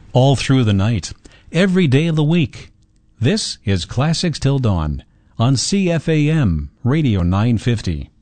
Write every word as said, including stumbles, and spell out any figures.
all through the night, every day of the week. This is Classics Till Dawn on C F A M Radio nine fifty.